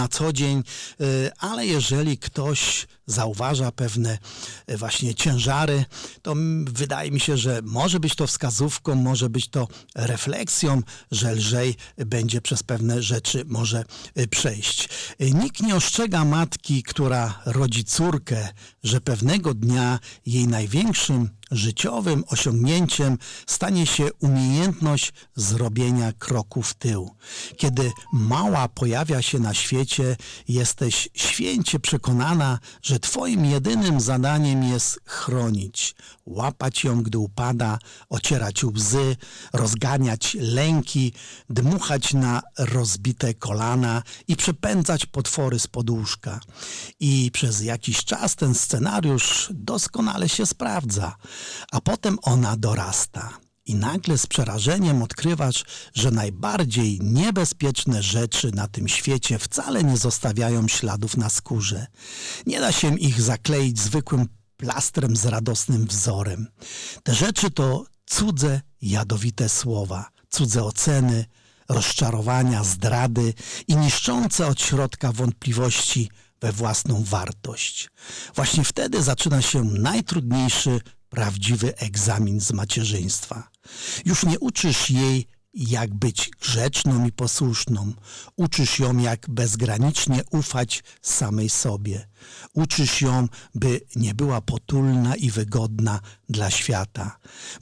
na co dzień, ale jeżeli ktoś zauważa pewne właśnie ciężary, to wydaje mi się, że może być to wskazówką, może być to refleksją, że lżej będzie przez pewne rzeczy może przejść. Nikt nie ostrzega matki, która rodzi córkę, że pewnego dnia jej największym życiowym osiągnięciem stanie się umiejętność zrobienia kroku w tył. Kiedy mała pojawia się na świecie, jesteś święcie przekonana, że twoim jedynym zadaniem jest chronić, łapać ją, gdy upada, ocierać łzy, rozganiać lęki, dmuchać na rozbite kolana i przepędzać potwory z łóżka. I przez jakiś czas ten scenariusz doskonale się sprawdza, a potem ona dorasta. I nagle z przerażeniem odkrywasz, że najbardziej niebezpieczne rzeczy na tym świecie wcale nie zostawiają śladów na skórze. Nie da się ich zakleić zwykłym plastrem z radosnym wzorem. Te rzeczy to cudze, jadowite słowa, cudze oceny, rozczarowania, zdrady i niszczące od środka wątpliwości we własną wartość. Właśnie wtedy zaczyna się najtrudniejszy, prawdziwy egzamin z macierzyństwa. Już nie uczysz jej, jak być grzeczną i posłuszną. Uczysz ją, jak bezgranicznie ufać samej sobie. Uczysz ją, by nie była potulna i wygodna dla świata,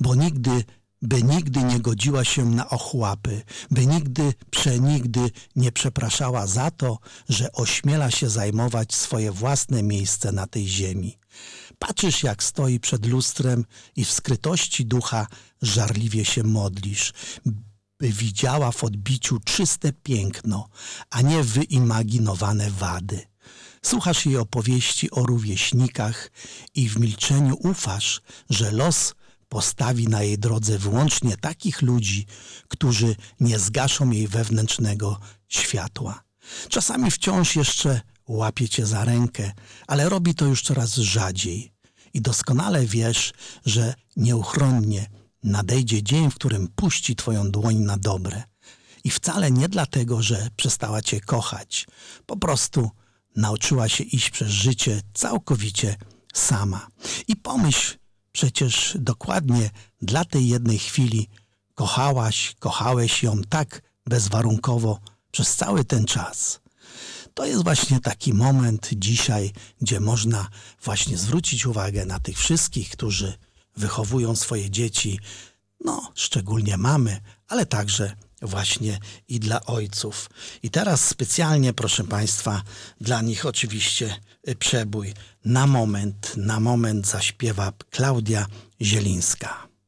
by nigdy nie godziła się na ochłapy, by przenigdy nie przepraszała za to, że ośmiela się zajmować swoje własne miejsce na tej ziemi. Patrzysz, jak stoi przed lustrem i w skrytości ducha żarliwie się modlisz, by widziała w odbiciu czyste piękno, a nie wyimaginowane wady. Słuchasz jej opowieści o rówieśnikach i w milczeniu ufasz, że los postawi na jej drodze wyłącznie takich ludzi, którzy nie zgaszą jej wewnętrznego światła. Czasami wciąż jeszcze łapie cię za rękę, ale robi to już coraz rzadziej. I doskonale wiesz, że nieuchronnie nadejdzie dzień, w którym puści twoją dłoń na dobre. I wcale nie dlatego, że przestała cię kochać. Po prostu nauczyła się iść przez życie całkowicie sama. I pomyśl, przecież dokładnie dla tej jednej chwili kochałeś ją tak bezwarunkowo przez cały ten czas. To jest właśnie taki moment dzisiaj, gdzie można właśnie zwrócić uwagę na tych wszystkich, którzy wychowują swoje dzieci, szczególnie mamy, ale także właśnie i dla ojców. I teraz specjalnie, proszę Państwa, dla nich oczywiście przebój na moment zaśpiewa Klaudia Zielińska.